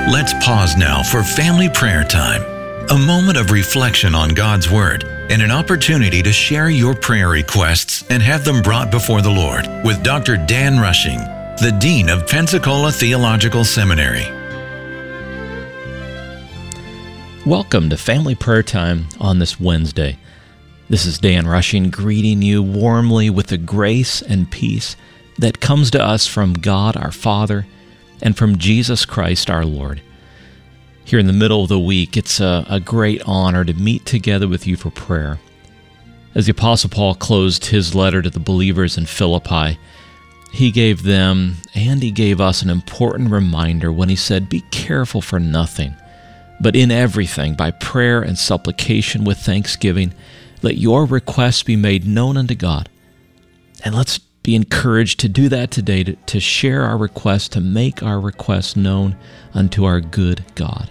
Let's pause now for family prayer time, a moment of reflection on God's Word and an opportunity to share your prayer requests and have them brought before the Lord with Dr. Dan Rushing, the Dean of Pensacola Theological Seminary. Welcome to Family Prayer Time on this Wednesday. This is Dan Rushing greeting you warmly with the grace and peace that comes to us from God our Father and from Jesus Christ our Lord. Here in the middle of the week, it's a great honor to meet together with you for prayer. As the Apostle Paul closed his letter to the believers in Philippi, he gave them and he gave us an important reminder when he said, "Be careful for nothing, but in everything, by prayer and supplication with thanksgiving, let your requests be made known unto God." And let's be encouraged to do that today, to share our requests, to make our requests known unto our good God.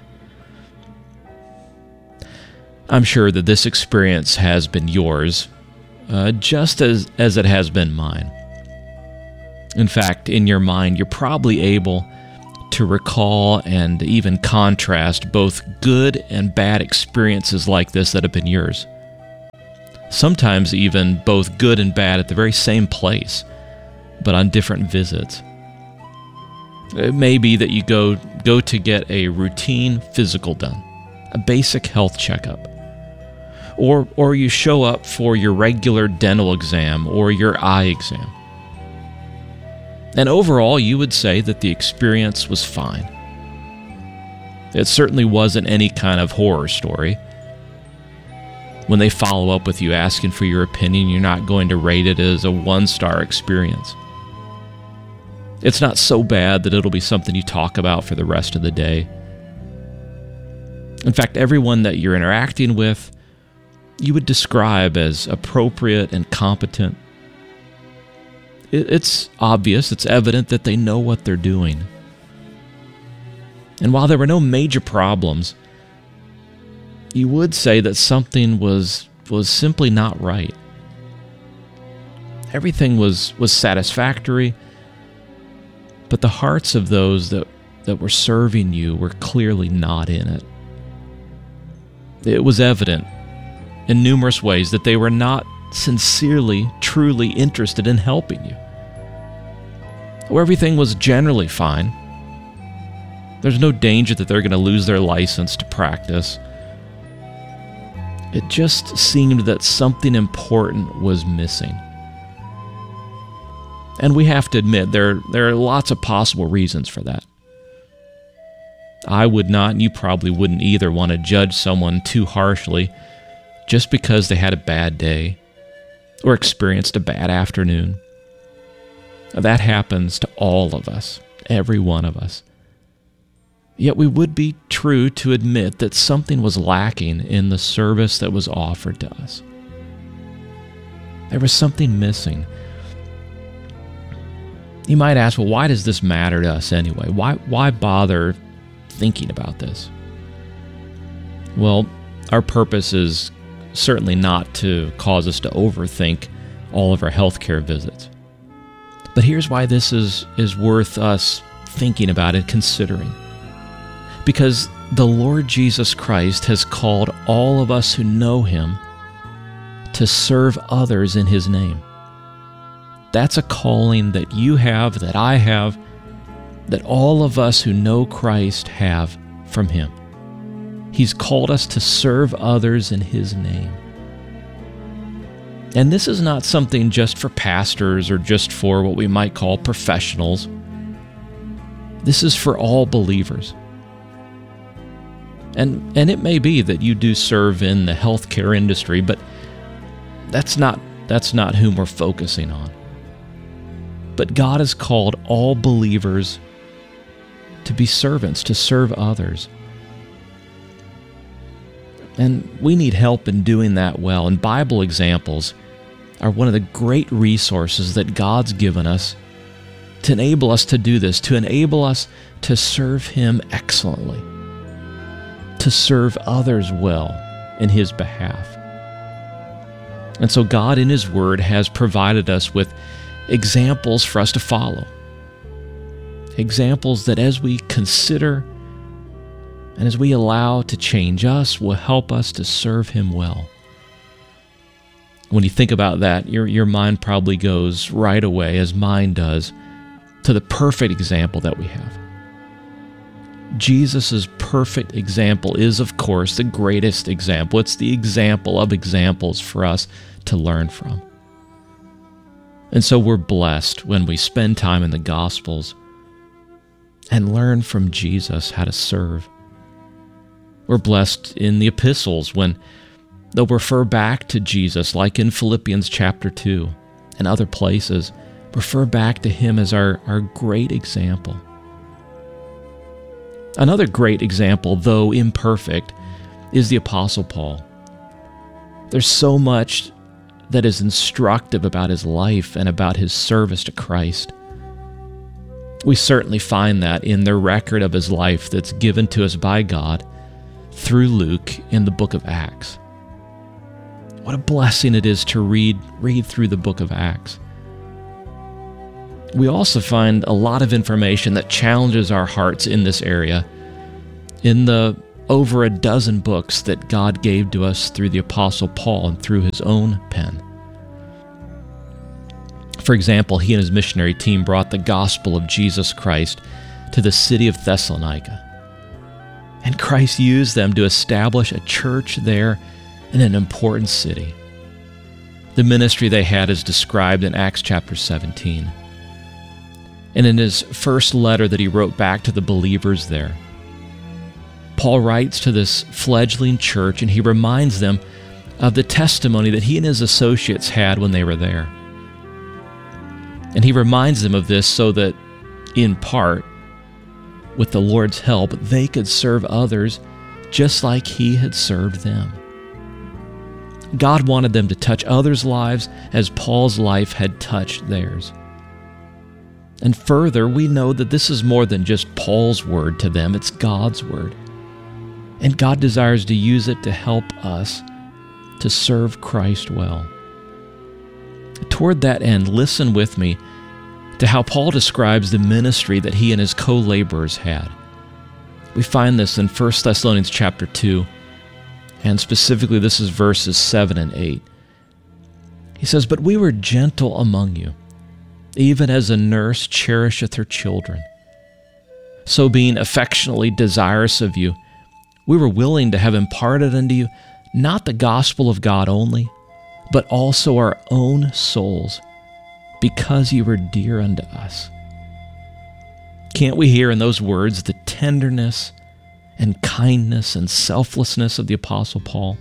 I'm sure that this experience has been yours, just as it has been mine. In fact, in your mind, you're probably able to recall and even contrast both good and bad experiences like this that have been yours. Sometimes even both good and bad at the very same place, but on different visits. It may be that you go to get a routine physical done, a basic health checkup, or you show up for your regular dental exam or your eye exam. And overall, you would say that the experience was fine. It certainly wasn't any kind of horror story. When they follow up with you asking for your opinion, you're not going to rate it as a 1-star experience. It's not so bad that it'll be something you talk about for the rest of the day. In fact, everyone that you're interacting with, you would describe as appropriate and competent. It's obvious, it's evident that they know what they're doing. And while there were no major problems, you would say that something was simply not right. Everything was satisfactory, but the hearts of those that were serving you were clearly not in it. It was evident in numerous ways that they were not sincerely, truly interested in helping you. Or everything was generally fine. There's no danger that they're going to lose their license to practice. It just seemed that something important was missing. And we have to admit, there are lots of possible reasons for that. I would not, and you probably wouldn't either, want to judge someone too harshly just because they had a bad day or experienced a bad afternoon. That happens to all of us, every one of us. Yet we would be true to admit that something was lacking in the service that was offered to us. There was something missing. You might ask, well, why does this matter to us anyway? Why bother thinking about this? Well, our purpose is certainly not to cause us to overthink all of our healthcare visits. But here's why this is worth us thinking about and considering. Because the Lord Jesus Christ has called all of us who know Him to serve others in His name. That's a calling that you have, that I have, that all of us who know Christ have from Him. He's called us to serve others in His name. And this is not something just for pastors or just for what we might call professionals. This is for all believers. And it may be that you do serve in the healthcare industry, but that's not whom we're focusing on. But God has called all believers to be servants, to serve others. And we need help in doing that well. And Bible examples are one of the great resources that God's given us to enable us to do this, to enable us to serve Him excellently, to serve others well in His behalf. And so God in His Word has provided us with examples for us to follow. Examples that as we consider and as we allow to change us, will help us to serve Him well. When you think about that, your mind probably goes right away, as mine does, to the perfect example that we have. Jesus' perfect example is, of course, the greatest example. It's the example of examples for us to learn from. And so we're blessed when we spend time in the Gospels and learn from Jesus how to serve. We're blessed in the epistles when they'll refer back to Jesus, like in Philippians chapter 2 and other places, refer back to Him as our great example. Another great example, though imperfect, is the Apostle Paul. There's so much that is instructive about his life and about his service to Christ. We certainly find that in the record of his life that's given to us by God through Luke in the book of Acts. What a blessing it is to read through the book of Acts. We also find a lot of information that challenges our hearts in this area in the over a dozen books that God gave to us through the Apostle Paul and through his own pen. For example, he and his missionary team brought the gospel of Jesus Christ to the city of Thessalonica. And Christ used them to establish a church there in an important city. The ministry they had is described in Acts chapter 17. And in his first letter that he wrote back to the believers there, Paul writes to this fledgling church and he reminds them of the testimony that he and his associates had when they were there. And he reminds them of this so that, in part, with the Lord's help, they could serve others just like he had served them. God wanted them to touch others' lives as Paul's life had touched theirs. And further, we know that this is more than just Paul's word to them, it's God's word. And God desires to use it to help us to serve Christ well. Toward that end, listen with me to how Paul describes the ministry that he and his co-laborers had. We find this in 1 Thessalonians chapter 2, and specifically this is verses 7 and 8. He says, "But we were gentle among you, even as a nurse cherisheth her children. So being affectionately desirous of you, we were willing to have imparted unto you not the gospel of God only, but also our own souls, because you were dear unto us." Can't we hear in those words the tenderness and kindness and selflessness of the Apostle Paul?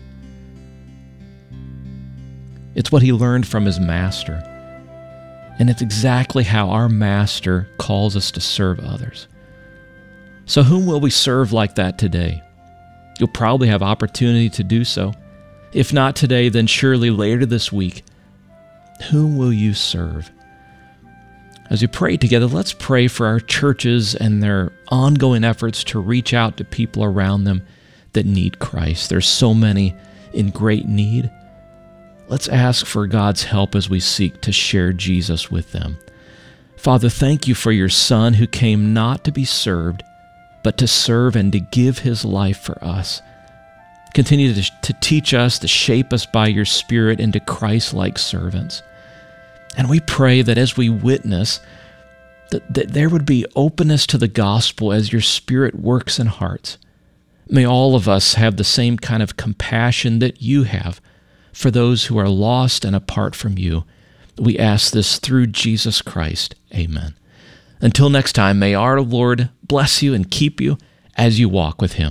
It's what he learned from his master. And it's exactly how our Master calls us to serve others. So whom will we serve like that today? You'll probably have opportunity to do so. If not today, then surely later this week. Whom will you serve? As we pray together, let's pray for our churches and their ongoing efforts to reach out to people around them that need Christ. There's so many in great need. Let's ask for God's help as we seek to share Jesus with them. Father, thank you for your Son who came not to be served, but to serve and to give his life for us. Continue to teach us, to shape us by your Spirit into Christ-like servants. And we pray that as we witness, that there would be openness to the gospel as your Spirit works in hearts. May all of us have the same kind of compassion that you have for those who are lost and apart from you. We ask this through Jesus Christ. Amen. Until next time, may our Lord bless you and keep you as you walk with him.